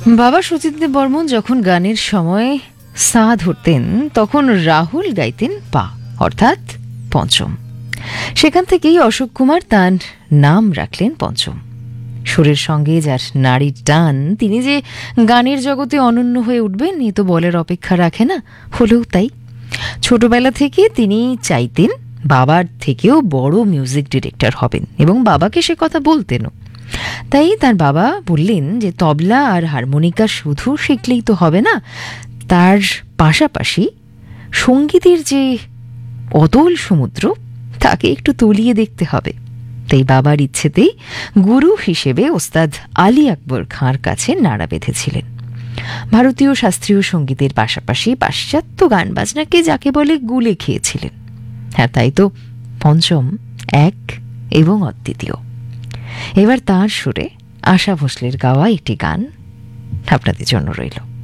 বাবা সচিনদেব বর্মন যখন গানের সময় সা ধরতেন তখন রাহুল গাইতেন পা, অর্থাৎ পঞ্চম। সেখান থেকেই অশোক কুমার তার নাম রাখলেন পঞ্চম। সুরের সঙ্গে যার নারীর টান, তিনি যে গানের জগতে অনন্য হয়ে উঠবেন এ তো বলার অপেক্ষা রাখে না। হলেও তাই। ছোটবেলা থেকে তিনি চাইতেন বাবার থেকেও বড় মিউজিক ডিরেক্টর হবেন এবং বাবাকে সে কথা বলতেনও। তাই তার বাবা বললেন যে তবলা আর হারমোনিকা শুধু শিখলেই তো হবে না, তার পাশাপাশি সঙ্গীতের যে অতল সমুদ্র তাকে একটু তলিয়ে দেখতে হবে। তাই বাবার ইচ্ছেতেই গুরু হিসেবে ওস্তাদ আলী আকবর খাঁর কাছে নাড়া বেঁধেছিলেন। ভারতীয় শাস্ত্রীয় সঙ্গীতের পাশাপাশি পাশ্চাত্য গান বাজনাকে যাকে বলে গুলে খেয়েছিলেন। হ্যাঁ, তাই তো পঞ্চম এক এবং অদ্বিতীয়। এবার তাঁর সুরে আশা ভোসলের গাওয়া একটি গান আপনাদের জন্য রইল।